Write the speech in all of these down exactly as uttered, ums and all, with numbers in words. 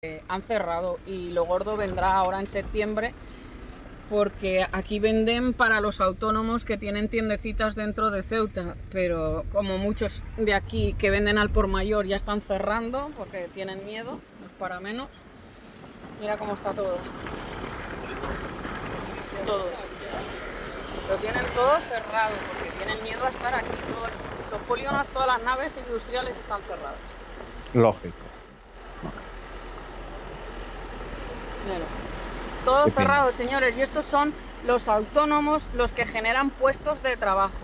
Eh, han cerrado y lo gordo vendrá ahora en septiembre, porque aquí venden para los autónomos que tienen tiendecitas dentro de Ceuta, pero como muchos de aquí que venden al por mayor ya están cerrando porque tienen miedo, no es para menos. Mira cómo está todo esto. Todo. Lo tienen todo cerrado porque tienen miedo a estar aquí. Todo, los polígonos, todas las naves industriales están cerradas. Lógico. Mira. Todo cerrado, señores, y estos son los autónomos los que generan puestos de trabajo.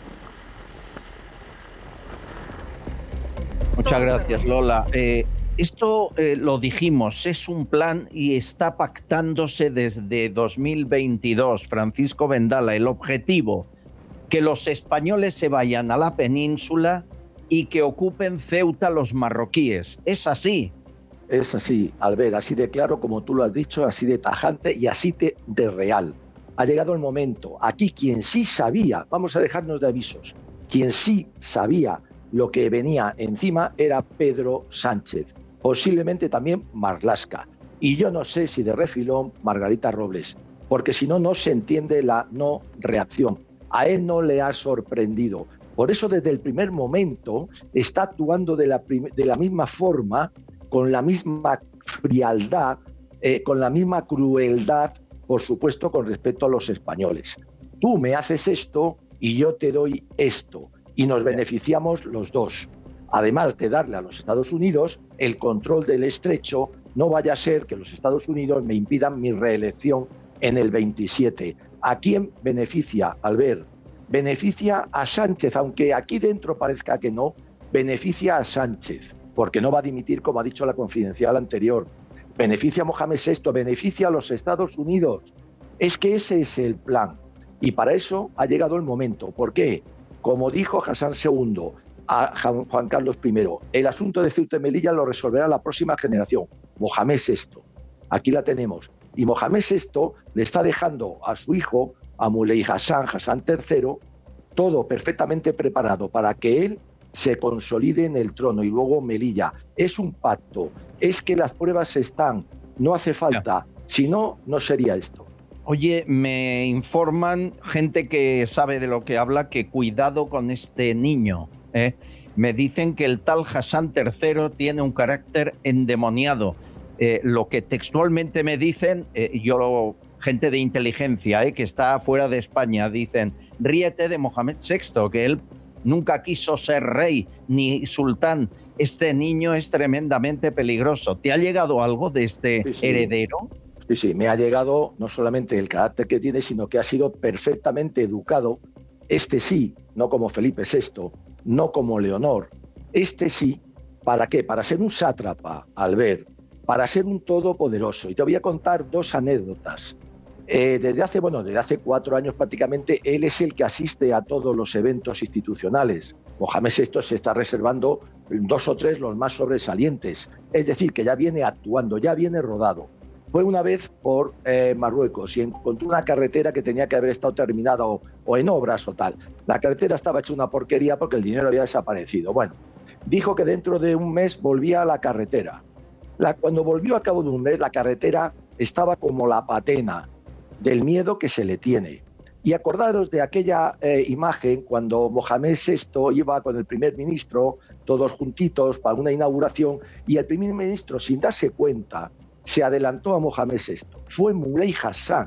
Muchas gracias, Lola. Eh, esto eh, lo dijimos, es un plan y está pactándose desde dos mil veintidós. Francisco Vendala, el objetivo, que los españoles se vayan a la península y que ocupen Ceuta los marroquíes. ¿Es así? Es así, Albert, así de claro como tú lo has dicho, así de tajante y así de, de real. Ha llegado el momento. Aquí quien sí sabía, vamos a dejarnos de avisos, quien sí sabía lo que venía encima era Pedro Sánchez, posiblemente también Marlaska. Y yo no sé si de refilón Margarita Robles, porque si no, no se entiende la no reacción. A él no le ha sorprendido. Por eso desde el primer momento está actuando de la, de la misma forma, con la misma frialdad, eh, con la misma crueldad, por supuesto, con respecto a los españoles. Tú me haces esto y yo te doy esto, y nos beneficiamos los dos. Además de darle a los Estados Unidos el control del estrecho, no vaya a ser que los Estados Unidos me impidan mi reelección en el veintisiete. ¿A quién beneficia, Albert? Beneficia a Sánchez, aunque aquí dentro parezca que no, beneficia a Sánchez, porque no va a dimitir, como ha dicho la confidencial anterior. Beneficia a Mohamed sexto, beneficia a los Estados Unidos. Es que ese es el plan. Y para eso ha llegado el momento. ¿Por qué? Como dijo Hassan segundo a Juan Carlos primero, el asunto de Ceuta y Melilla lo resolverá la próxima generación, Mohamed sexto. Aquí la tenemos. Y Mohamed sexto le está dejando a su hijo, a Muley Hassan, Hassan tercero, todo perfectamente preparado para que él se consolide en el trono y luego Melilla. Es un pacto, es que las pruebas están, no hace falta, si no, no sería esto. Oye, me informan gente que sabe de lo que habla que cuidado con este niño, ¿eh? Me dicen que el tal Hassan tercero tiene un carácter endemoniado. Eh, lo que textualmente me dicen, eh, yo lo, gente de inteligencia eh, que está fuera de España, dicen, ríete de Mohamed sexto, que él nunca quiso ser rey ni sultán. Este niño es tremendamente peligroso. ¿Te ha llegado algo de este sí, sí. heredero? Sí, sí, me ha llegado no solamente el carácter que tiene, sino que ha sido perfectamente educado. Este sí, no como Felipe sexto, no como Leonor. Este sí, ¿para qué? Para ser un sátrapa, Albert, para ser un todopoderoso. Y te voy a contar dos anécdotas. Eh, desde hace, bueno, desde hace cuatro años prácticamente, él es el que asiste a todos los eventos institucionales. Mohamed sexto se está reservando dos o tres los más sobresalientes. Es decir, que ya viene actuando, ya viene rodado. Fue una vez por eh, Marruecos y encontró una carretera que tenía que haber estado terminada o, o en obras o tal. La carretera estaba hecha una porquería porque el dinero había desaparecido. Bueno, dijo que dentro de un mes volvía a la carretera. La, cuando volvió a cabo de un mes, la carretera estaba como la patena del miedo que se le tiene. Y acordaros de aquella eh, imagen cuando Mohamed sexto iba con el primer ministro, todos juntitos para una inauguración, y el primer ministro, sin darse cuenta, se adelantó a Mohamed sexto. Fue Muley Hassan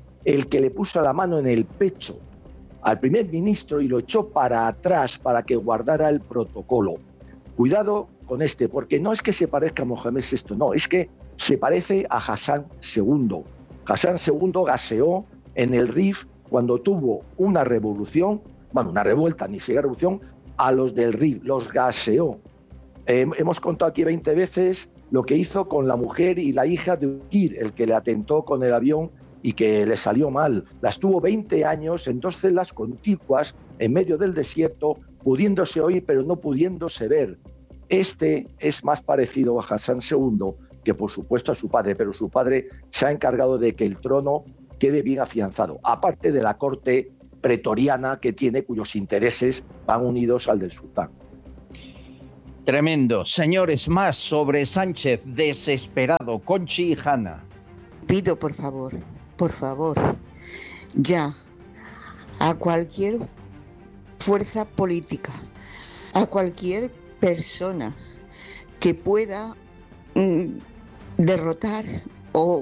el que le puso la mano en el pecho al primer ministro y lo echó para atrás para que guardara el protocolo. Cuidado con este, porque no es que se parezca a Mohamed sexto, no, es que se parece a Hassan segundo. Hassan segundo gaseó en el Rif cuando tuvo una revolución, bueno, una revuelta, ni siquiera revolución, a los del Rif, los gaseó. Eh, hemos contado aquí veinte veces lo que hizo con la mujer y la hija de Ukir, el que le atentó con el avión y que le salió mal. Las tuvo veinte años en dos celdas contiguas en medio del desierto, pudiéndose oír pero no pudiéndose ver. Este es más parecido a Hassan segundo que por supuesto a su padre, pero su padre se ha encargado de que el trono quede bien afianzado, aparte de la corte pretoriana que tiene, cuyos intereses van unidos al del sultán. Tremendo. Señores, más sobre Sánchez desesperado. Conchi y Hanna. Pido, por favor, por favor, ya, a cualquier fuerza política, a cualquier persona que pueda mm, derrotar o,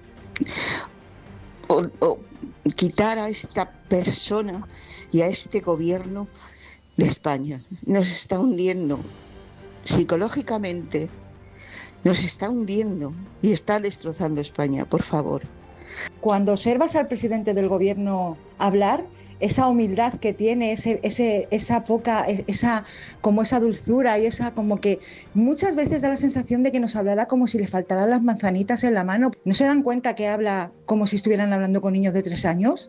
o, o quitar a esta persona y a este gobierno de España. Nos está hundiendo psicológicamente, nos está hundiendo y está destrozando España, por favor. Cuando observas al presidente del gobierno hablar, esa humildad que tiene, ese, ese, esa poca, esa, como esa dulzura y esa como que muchas veces da la sensación de que nos hablará como si le faltaran las manzanitas en la mano. ¿No se dan cuenta que habla como si estuvieran hablando con niños de tres años?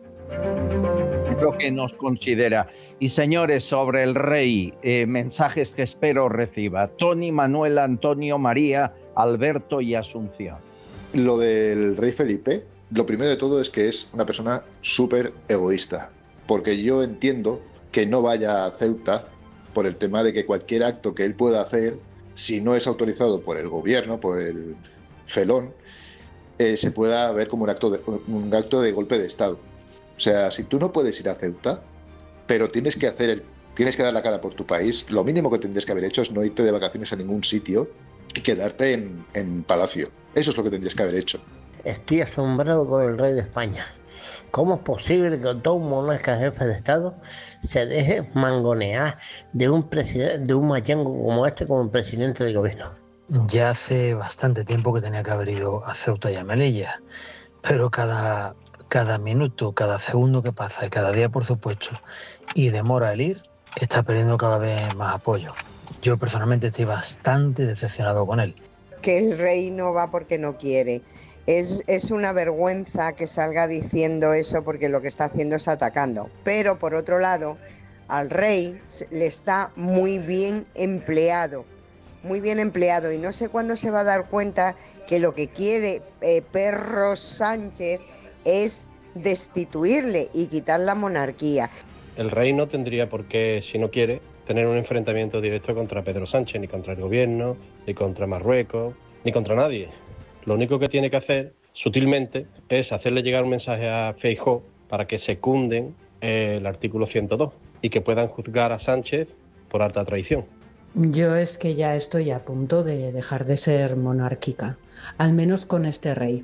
Lo que nos considera. Y señores, sobre el rey, eh, mensajes que espero reciba. Tony, Manuel, Antonio, María, Alberto y Asunción. Lo del rey Felipe, lo primero de todo es que es una persona súper egoísta, porque yo entiendo que no vaya a Ceuta por el tema de que cualquier acto que él pueda hacer, si no es autorizado por el gobierno, por el felón, eh, se pueda ver como un acto de, un acto de golpe de Estado. O sea, si tú no puedes ir a Ceuta, pero tienes que hacer el, tienes que dar la cara por tu país, lo mínimo que tendrías que haber hecho es no irte de vacaciones a ningún sitio y quedarte en, en Palacio. Eso es lo que tendrías que haber hecho. Estoy asombrado con el rey de España. ¿Cómo es posible que todo un monarca jefe de Estado se deje mangonear de un presidente, de un machango como este, como el presidente del gobierno? Ya hace bastante tiempo que tenía que haber ido a Ceuta y a Melilla, pero cada, cada minuto, cada segundo que pasa y cada día, por supuesto, y demora el ir, está perdiendo cada vez más apoyo. Yo personalmente estoy bastante decepcionado con él. Que el rey no va porque no quiere. Es, es una vergüenza que salga diciendo eso porque lo que está haciendo es atacando. Pero por otro lado, al rey le está muy bien empleado. Muy bien empleado. Y no sé cuándo se va a dar cuenta que lo que quiere eh, Pedro Sánchez es destituirle y quitar la monarquía. El rey no tendría por qué, si no quiere, tener un enfrentamiento directo contra Pedro Sánchez, ni contra el gobierno, ni contra Marruecos, ni contra nadie. Lo único que tiene que hacer, sutilmente, es hacerle llegar un mensaje a Feijóo para que secunden el artículo ciento dos y que puedan juzgar a Sánchez por alta traición. Yo es que ya estoy a punto de dejar de ser monárquica, al menos con este rey.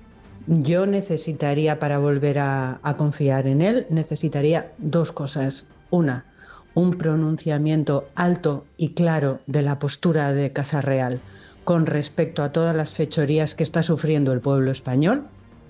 Yo necesitaría, para volver a, a confiar en él, necesitaría dos cosas. Una, un pronunciamiento alto y claro de la postura de Casa Real con respecto a todas las fechorías que está sufriendo el pueblo español.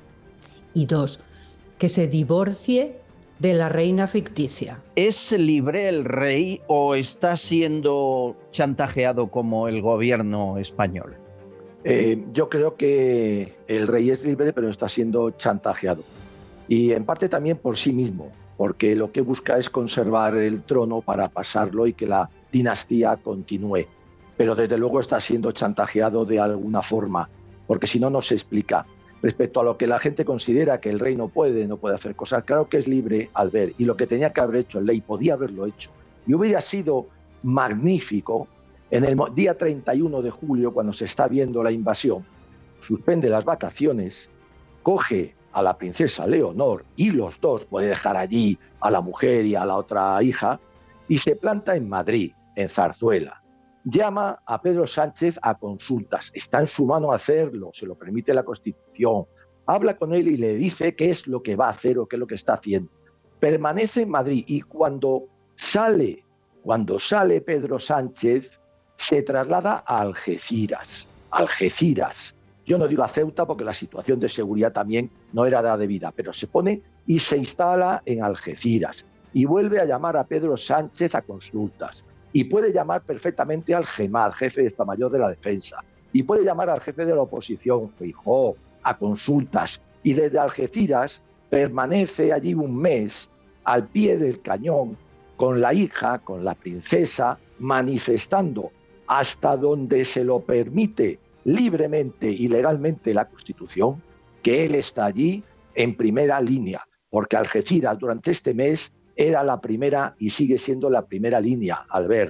Y dos, que se divorcie de la reina ficticia. ¿Es libre el rey o está siendo chantajeado como el gobierno español? Eh, yo creo que el rey es libre, pero está siendo chantajeado. Y en parte también por sí mismo, porque lo que busca es conservar el trono para pasarlo y que la dinastía continúe. Pero desde luego está siendo chantajeado de alguna forma, porque si no, no se explica. Respecto a lo que la gente considera que el rey no puede, no puede hacer cosas, claro que es libre al ver, y lo que tenía que haber hecho el rey podía haberlo hecho. Y hubiera sido magnífico en el día treinta y uno de julio, cuando se está viendo la invasión, suspende las vacaciones, coge a la princesa Leonor y los dos, puede dejar allí a la mujer y a la otra hija, y se planta en Madrid, en Zarzuela. Llama a Pedro Sánchez a consultas, está en su mano hacerlo, se lo permite la Constitución, habla con él y le dice qué es lo que va a hacer o qué es lo que está haciendo. Permanece en Madrid y cuando sale, cuando sale Pedro Sánchez, se traslada a Algeciras, Algeciras. Yo no digo a Ceuta porque la situación de seguridad también no era la debida, pero se pone y se instala en Algeciras y vuelve a llamar a Pedro Sánchez a consultas. Y puede llamar perfectamente al GEMAD, jefe de Estado Mayor de la Defensa, y puede llamar al jefe de la oposición, Feijóo, a consultas. Y desde Algeciras permanece allí un mes al pie del cañón con la hija, con la princesa, manifestando hasta donde se lo permite libremente y legalmente la Constitución, que él está allí en primera línea, porque Algeciras durante este mes era la primera y sigue siendo la primera línea al ver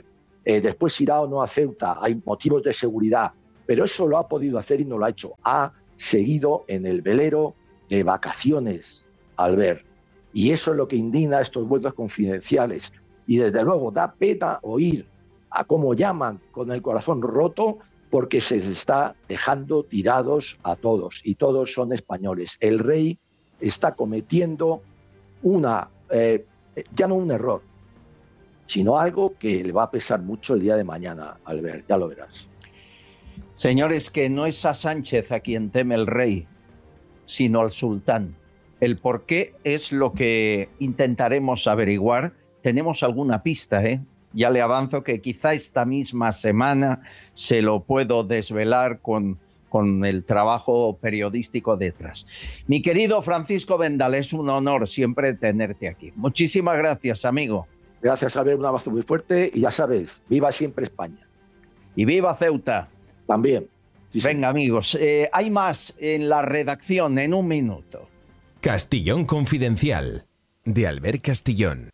Eh, después irá o no a Ceuta, hay motivos de seguridad, pero eso lo ha podido hacer y no lo ha hecho. Ha seguido en el velero de vacaciones, Albert. Y eso es lo que indigna a estos vuelos confidenciales. Y desde luego da pena oír a cómo llaman con el corazón roto, porque se les está dejando tirados a todos, y todos son españoles. El rey está cometiendo una, eh, ya no un error, sino algo que le va a pesar mucho el día de mañana, Albert, ya lo verás. Señores, que no es a Sánchez a quien teme el rey, sino al sultán. El por qué es lo que intentaremos averiguar. Tenemos alguna pista, ¿eh? Ya le avanzo que quizá esta misma semana se lo puedo desvelar con, con el trabajo periodístico detrás. Mi querido Francisco Vendal, es un honor siempre tenerte aquí. Muchísimas gracias, amigo. Gracias, Albert, un abrazo muy fuerte y ya sabes, viva siempre España. Y viva Ceuta. También. Sí, Venga, sí. amigos, eh, hay más en la redacción en un minuto. Castillón Confidencial, de Albert Castillón.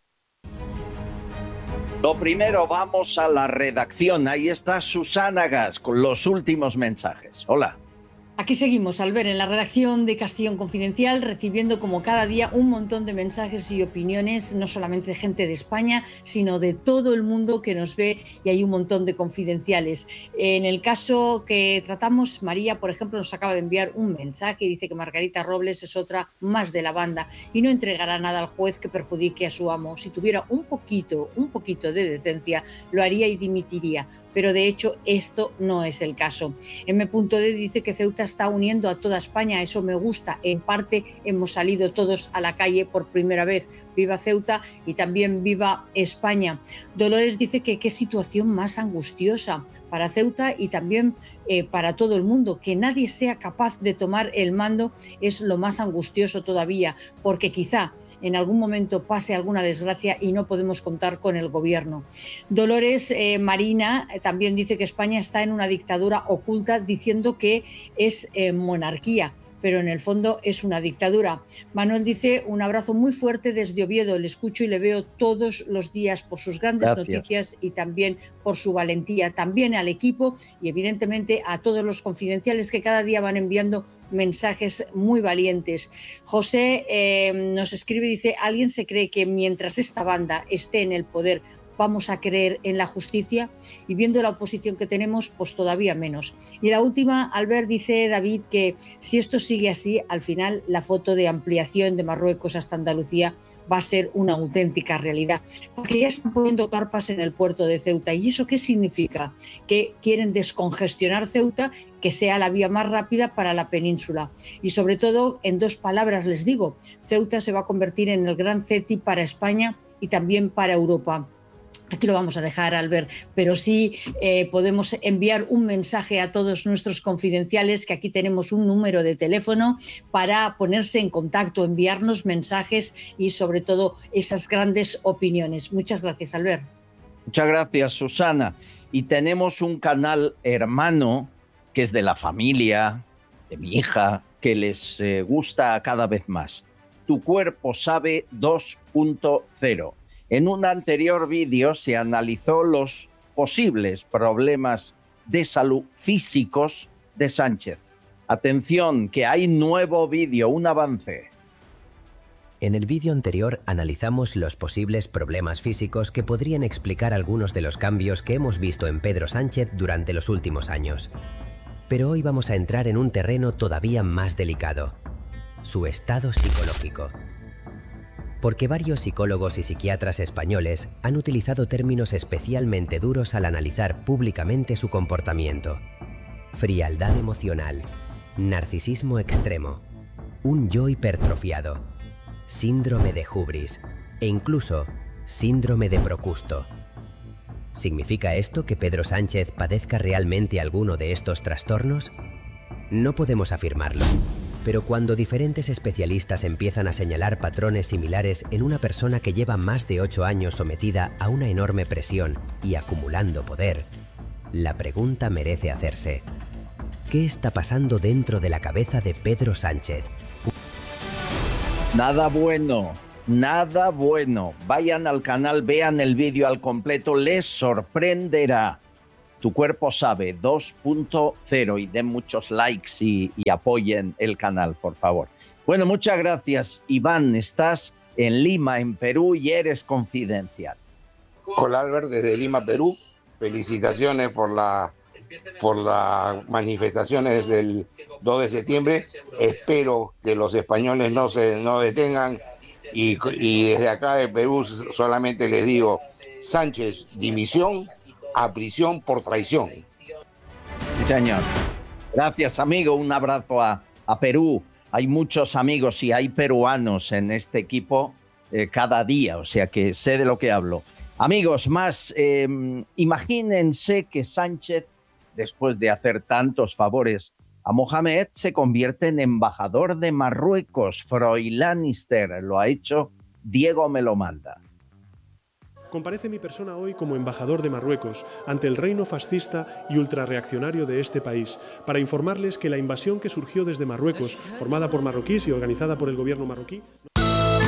Lo primero, vamos a la redacción. Ahí está Susana Gas con los últimos mensajes. Hola. Aquí seguimos, Albert, en la redacción de Castillón Confidencial, recibiendo como cada día un montón de mensajes y opiniones, no solamente de gente de España, sino de todo el mundo que nos ve, y hay un montón de confidenciales. En el caso que tratamos, María, por ejemplo, nos acaba de enviar un mensaje y dice que Margarita Robles es otra más de la banda y no entregará nada al juez que perjudique a su amo. Si tuviera un poquito, un poquito de decencia, lo haría y dimitiría, pero de hecho esto no es el caso. M. D dice que Ceuta está uniendo a toda España, eso me gusta. En parte hemos salido todos a la calle por primera vez. Viva Ceuta y también viva España. Dolores dice que qué situación más angustiosa para Ceuta y también eh, para todo el mundo. Que nadie sea capaz de tomar el mando es lo más angustioso todavía, porque quizá en algún momento pase alguna desgracia y no podemos contar con el gobierno. Dolores eh, Marina también dice que España está en una dictadura oculta, diciendo que es eh, monarquía, pero en el fondo es una dictadura. Manuel dice, un abrazo muy fuerte desde Oviedo, le escucho y le veo todos los días por sus grandes Gracias. noticias y también por su valentía, también al equipo y evidentemente a todos los confidenciales que cada día van enviando mensajes muy valientes. José eh, nos escribe y dice, ¿alguien se cree que mientras esta banda esté en el poder vamos a creer en la justicia? Y viendo la oposición que tenemos, pues todavía menos. Y la última, Albert, dice David que si esto sigue así, al final la foto de ampliación de Marruecos hasta Andalucía va a ser una auténtica realidad, porque ya están poniendo carpas en el puerto de Ceuta. ¿Y eso qué significa? Que quieren descongestionar Ceuta, que sea la vía más rápida para la península. Y sobre todo, en dos palabras les digo, Ceuta se va a convertir en el gran CETI para España y también para Europa. Aquí lo vamos a dejar, Albert, pero sí eh, podemos enviar un mensaje a todos nuestros confidenciales, que aquí tenemos un número de teléfono para ponerse en contacto, enviarnos mensajes y sobre todo esas grandes opiniones. Muchas gracias, Albert. Muchas gracias, Susana. Y tenemos un canal hermano que es de la familia, de mi hija, que les eh, gusta cada vez más. Tu cuerpo sabe dos punto cero. En un anterior vídeo se analizó los posibles problemas de salud físicos de Sánchez. Atención, que hay nuevo vídeo, un avance. En el vídeo anterior analizamos los posibles problemas físicos que podrían explicar algunos de los cambios que hemos visto en Pedro Sánchez durante los últimos años. Pero hoy vamos a entrar en un terreno todavía más delicado: su estado psicológico. Porque varios psicólogos y psiquiatras españoles han utilizado términos especialmente duros al analizar públicamente su comportamiento. Frialdad emocional, narcisismo extremo, un yo hipertrofiado, síndrome de hubris e incluso síndrome de Procusto. ¿Significa esto que Pedro Sánchez padezca realmente alguno de estos trastornos? No podemos afirmarlo. Pero cuando diferentes especialistas empiezan a señalar patrones similares en una persona que lleva más de ocho años sometida a una enorme presión y acumulando poder, la pregunta merece hacerse: ¿qué está pasando dentro de la cabeza de Pedro Sánchez? Nada bueno, Nada bueno. Vayan al canal, vean el vídeo al completo, les sorprenderá. Tu cuerpo sabe dos punto cero y den muchos likes y, y apoyen el canal, por favor. Bueno, muchas gracias. Iván, estás en Lima, en Perú, y eres confidencial. Hola, Albert, desde Lima, Perú. Felicitaciones por la por las manifestaciones del dos de septiembre. Espero que los españoles no se no detengan y, y desde acá de Perú solamente les digo: Sánchez, dimisión, a prisión por traición. Sí, señor. Gracias, amigo. Un abrazo a, a Perú. Hay muchos amigos y hay peruanos en este equipo eh, cada día, o sea que sé de lo que hablo. Amigos, más, eh, imagínense que Sánchez, después de hacer tantos favores a Mohamed, se convierte en embajador de Marruecos. Froilán Lannister lo ha hecho, Diego me lo manda. Comparece mi persona hoy como embajador de Marruecos ante el reino fascista y ultrarreaccionario de este país para informarles que la invasión que surgió desde Marruecos, formada por marroquíes y organizada por el gobierno marroquí...